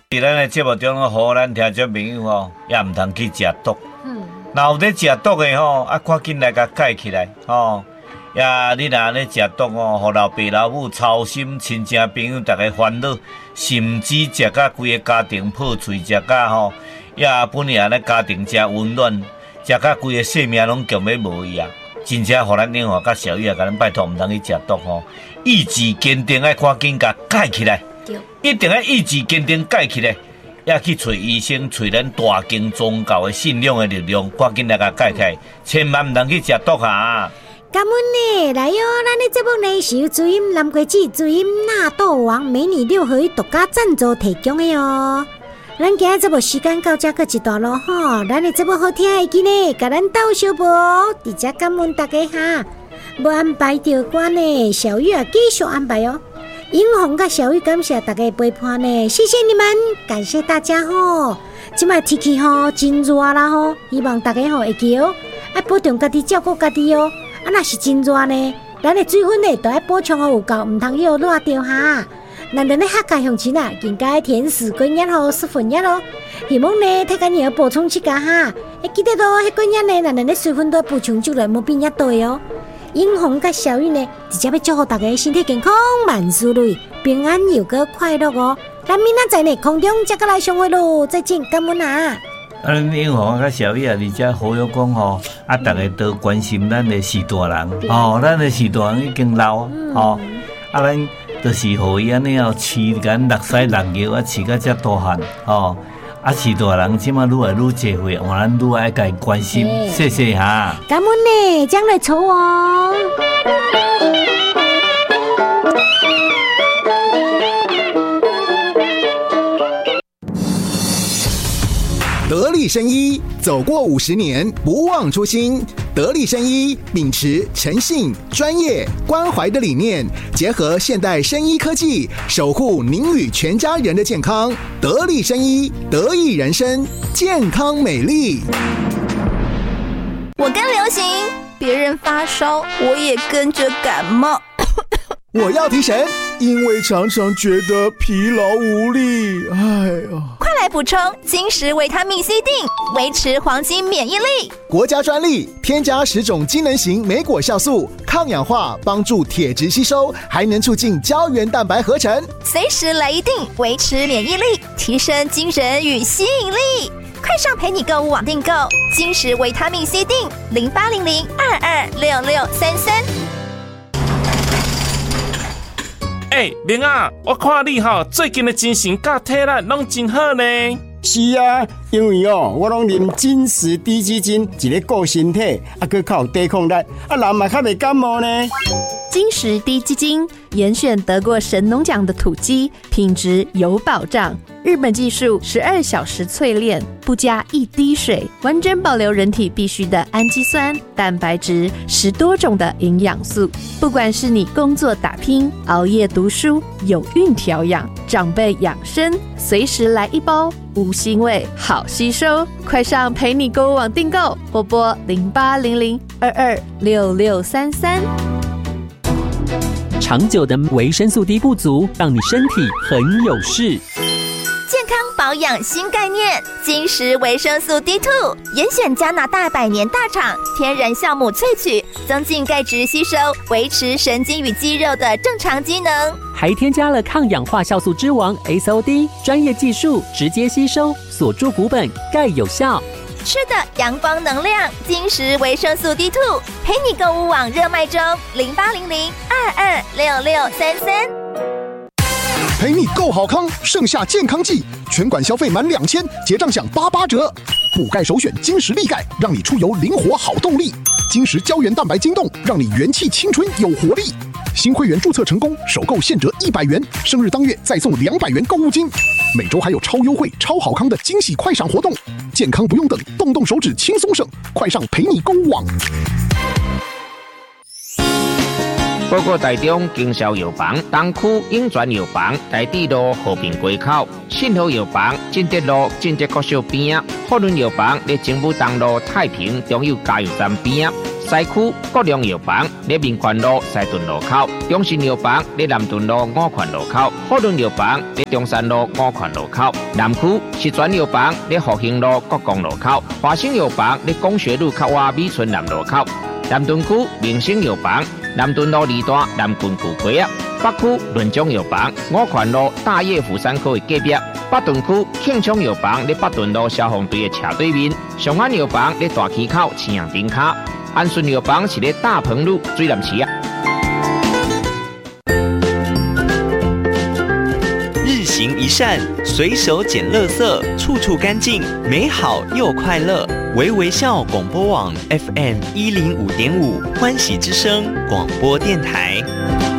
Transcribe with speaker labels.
Speaker 1: 伫咱的节目中，互咱听众朋友吼，也毋通去食毒。若有咧食毒的吼，赶紧来甲改起来吼。你若咧食毒吼，互老爸老母操心，亲戚朋友逐个烦恼，甚至食甲规个家庭破碎，食甲吼，本来咧家庭真温暖，食甲规个性命拢强要无去啊！真正互咱英华甲小玉啊，甲咱拜托，毋通去食毒吼，意志坚定，爱赶紧甲改起来，一定要意志坚定改起来。去找医生，找咱大经宗教的信仰的力量，赶紧来甲改开，千万唔通去食毒啊！
Speaker 2: 感恩呢，来哟！咱的节目呢是由主音南国子主音纳豆王美女六合一独家赞助提供的哟。咱今日节目时间到这个一段落吼，咱的节目好听的记呢，甲咱斗小无，直接感恩大家哈。无安排到歌呢，小玉啊继续安排哦。英红甲小玉感谢大家的陪伴呢，谢谢你们，感谢大家吼。即摆天气吼真热啦吼，希望大家吼会记哦，爱保重家己，照顾家己哦。若是真热呢，咱的水分呢都要补充哦有够，毋通又热掉哈。咱的客家乡亲啊，更加甜食滚热吼是粉热咯。希望呢，大家也要补充起家哈。记得咯，迄滚热呢，咱的水分都要补充足来，莫变热对哦。英红甲小玉呢，直接要祝福大家身体健康，万事如意，平安又个快乐哦。咱明仔载呢，空中再个来相会咯，再见，感恩啊！
Speaker 1: 英红甲小玉啊，而且好友讲吼，大家都关心咱的士大人哦，咱的士大人已经老哦，咱就是互伊安尼哦，饲干六屎六尿饲到遮大汉哦。士大人即马愈来愈济岁，咱愈爱家关心，谢谢哈。
Speaker 2: 感恩呢，将来抽哦。
Speaker 3: 得力生医走过50年，不忘初心。得力生医秉持诚信、专业、关怀的理念，结合现代生医科技，守护您与全家人的健康。得力生医，得益人生，健康美丽。
Speaker 4: 我跟流行，别人发烧，我也跟着感冒。
Speaker 3: 我要提神，因为常常觉得疲劳无力。
Speaker 4: 快来补充金石维他命 C 锭，维持黄金免疫力。
Speaker 3: 国家专利，添加10种机能型莓果酵素，抗氧化，帮助铁质吸收，还能促进胶原蛋白合成。
Speaker 4: 随时来一锭，维持免疫力，提升精神与吸引力。快上陪你购物网订购金石维他命 C 锭，0800226633。
Speaker 5: 明啊，我看你最近的精神甲体力拢真好呢。
Speaker 6: 是啊，因为我拢啉金石低基金，一个顾身体，佮靠抵抗力，人嘛较袂感冒呢。
Speaker 7: 金石低基金严选得过神农奖的土鸡，品质有保障。日本技术12小时淬炼，不加一滴水，完整保留人体必需的氨基酸、蛋白质，10多种的营养素。不管是你工作打拼、熬夜读书、有孕调养、长辈养生，随时来一包，无腥味，好吸收。快上陪你购物网订购，或拨0800226633。
Speaker 8: 长久的维生素 D 不足，让你身体很有事。
Speaker 4: 健康保养新概念，金石维生素 D2， 严选加拿大100年大厂天然酵母萃取，增进钙质吸收，维持神经与肌肉的正常机能，
Speaker 8: 还添加了抗氧化酵素之王 SOD， 专业技术直接吸收，锁住骨本，钙有效。
Speaker 4: 吃的阳光能量，金石维生素 D2， 陪你购物网热卖中，0800226633。
Speaker 3: 陪你购好康，盛夏健康季，全馆消费满2000，结账享88折。补钙首选金石力钙，让你出游灵活好动力。金石胶原蛋白晶冻，让你元气青春有活力。新会员注册成功，首购现折100元，生日当月再送200元购物金。每周还有超优惠、超好康的惊喜快闪活动，健康不用等，动动手指轻松省，快上陪你购物网。
Speaker 9: 报告台中经销药房东区永泉药房台地路和平街口，信和药房进德路进德国小边，福伦药房在政府东路太平中友加油站边， 西区国良药房在民权路西屯路口，中信药房在南屯路五权路口，福伦药房在中山路五权路口，南区石泉药房在复兴路国光路口，华兴药房在工学路靠外美村南路口，南屯区明星药房南屯路二段南郡旧街啊，北区润中药房五权路大业府山口的隔壁，北屯区庆昌药房在北屯路消防队的斜对面，上安药房在大溪口青阳顶卡，安顺药房是在大鹏路水南市啊。
Speaker 10: 日行一善，随手捡垃圾，处处干净，美好又快乐。微微笑广播网 FM105.5欢喜之声广播电台。